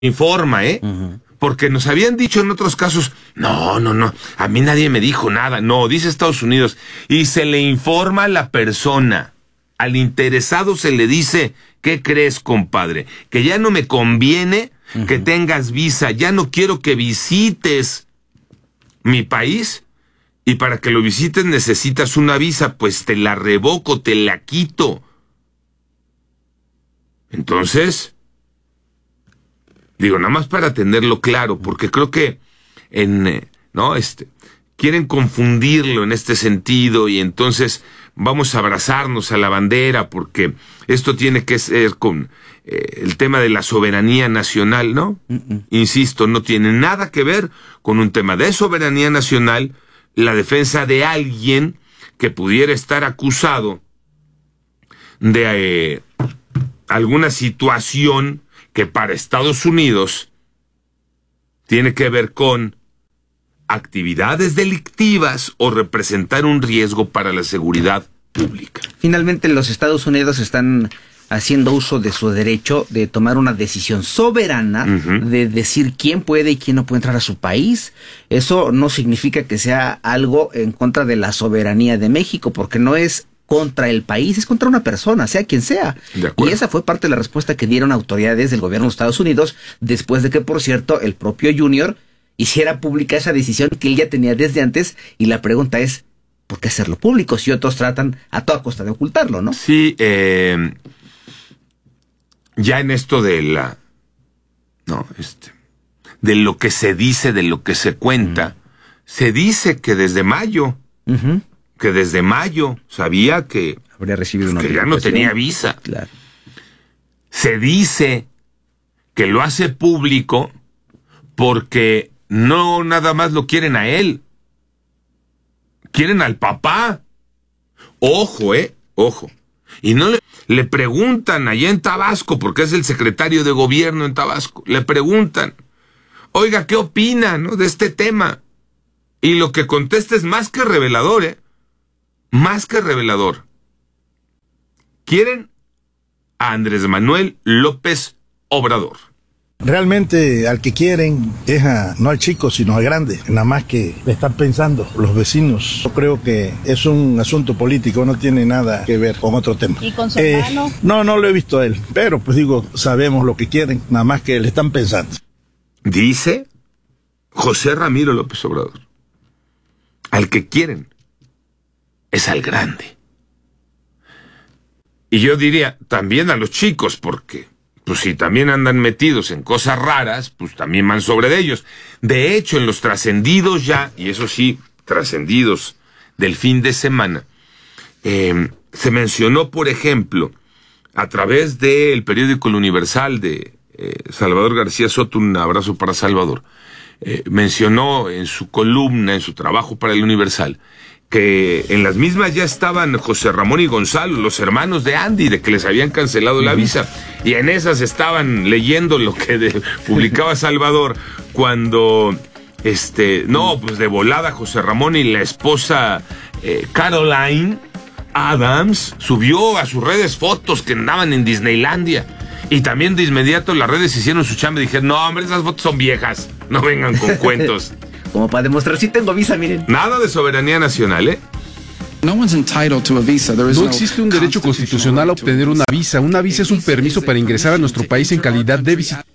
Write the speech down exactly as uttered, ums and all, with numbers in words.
informa, ¿eh? Uh-huh. Porque nos habían dicho en otros casos, no, no, no, a mí nadie me dijo nada. No, dice Estados Unidos. Y se le informa a la persona, al interesado se le dice, ¿qué crees, compadre? Que ya no me conviene uh-huh. que tengas visa, ya no quiero que visites mi país, y para que lo visites necesitas una visa, pues te la revoco, te la quito. Entonces, digo, nada más para tenerlo claro, porque creo que en, no, este, quieren confundirlo en este sentido, y entonces vamos a abrazarnos a la bandera, porque esto tiene que ser con eh, el tema de la soberanía nacional, ¿no? Uh-uh. Insisto, no tiene nada que ver con un tema de soberanía nacional, la defensa de alguien que pudiera estar acusado de eh, alguna situación que para Estados Unidos tiene que ver con actividades delictivas o representar un riesgo para la seguridad pública. Finalmente, los Estados Unidos están haciendo uso de su derecho de tomar una decisión soberana uh-huh. de decir quién puede y quién no puede entrar a su país. Eso no significa que sea algo en contra de la soberanía de México, porque no es contra el país, es contra una persona, sea quien sea. Y esa fue parte de la respuesta que dieron autoridades del gobierno de los Estados Unidos, después de que, por cierto, el propio Junior hiciera pública esa decisión que él ya tenía desde antes, y la pregunta es, ¿por qué hacerlo público si otros tratan a toda costa de ocultarlo, no? Sí, eh, ya en esto de la, no, este, de lo que se dice, de lo que se cuenta, uh-huh. se dice que desde mayo, uh-huh. que desde mayo sabía que habría recibido una que ya no tenía visa. Claro. Se dice que lo hace público porque no nada más lo quieren a él, quieren al papá. Ojo, eh, ojo. Y no le, le preguntan allá en Tabasco, porque es el secretario de gobierno en Tabasco, le preguntan, oiga, ¿qué opina, no, de este tema? Y lo que contesta es más que revelador, eh. Más que revelador. Quieren a Andrés Manuel López Obrador. Realmente al que quieren es a, no al chico, sino al grande, nada más que le están pensando los vecinos. Yo creo que es un asunto político, no tiene nada que ver con otro tema. ¿Y con su eh, hermano? No, no lo he visto a él, pero pues digo, sabemos lo que quieren, nada más que le están pensando. Dice José Ramiro López Obrador, al que quieren es al grande. Y yo diría, también a los chicos, porque pues si también andan metidos en cosas raras, pues también van sobre de ellos. De hecho, en los trascendidos ya, y eso sí, trascendidos del fin de semana, eh, se mencionó, por ejemplo, a través del periódico El Universal de eh, Salvador García Soto, un abrazo para Salvador, eh, mencionó en su columna, en su trabajo para El Universal, que en las mismas ya estaban José Ramón y Gonzalo, los hermanos de Andy, de que les habían cancelado la visa, y en esas estaban leyendo lo que de, publicaba Salvador, cuando, este, no, pues de volada José Ramón y la esposa eh, Caroline Adams subió a sus redes fotos que andaban en Disneylandia, y también de inmediato las redes hicieron su chamba y dijeron, no, hombre, esas fotos son viejas, no vengan con cuentos. Como para demostrar, sí tengo visa, miren. Nada de soberanía nacional, ¿eh? No existe un derecho constitucional a obtener una visa. Una visa es un permiso para ingresar a nuestro país en calidad de visitante.